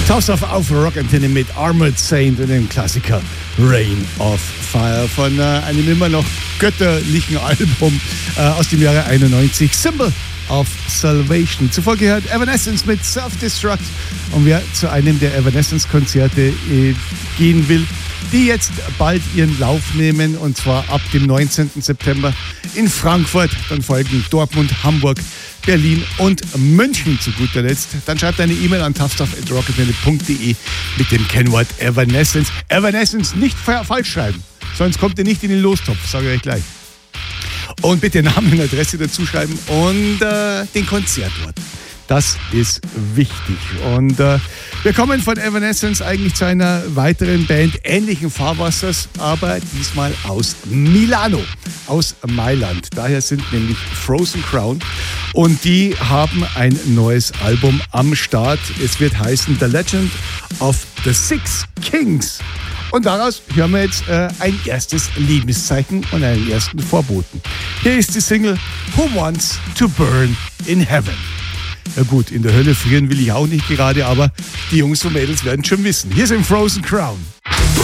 auf Rockantenne mit Armored Saint und dem Klassiker Rain of Fire von einem immer noch götterlichen Album aus dem Jahre 91, Symbol of Salvation. Zuvor gehört Evanescence mit Self-Destruct, und wer zu einem der Evanescence-Konzerte gehen will, die jetzt bald ihren Lauf nehmen, und zwar ab dem 19. September in Frankfurt, dann folgen Dortmund, Hamburg, Berlin und München zu guter Letzt. Dann schreibt eine E-Mail an tough@rockantenne.de mit dem Kennwort Evanescence. Evanescence nicht falsch schreiben, sonst kommt ihr nicht in den Lostopf, sage ich euch gleich. Und bitte Namen und Adresse dazu schreiben und den Konzertort. Das ist wichtig. Und wir kommen von Evanescence eigentlich zu einer weiteren Band ähnlichen Fahrwassers, aber diesmal aus Milano, aus Mailand. Daher sind nämlich Frozen Crown, und die haben ein neues Album am Start. Es wird heißen The Legend of the Six Kings. Und daraus hören wir jetzt ein erstes Lebenszeichen und einen ersten Vorboten. Hier ist die Single Who Wants to Burn in Heaven. Ja gut, in der Hölle frieren will ich auch nicht gerade, aber die Jungs und Mädels werden schon wissen. Hier sind Frozen Crown.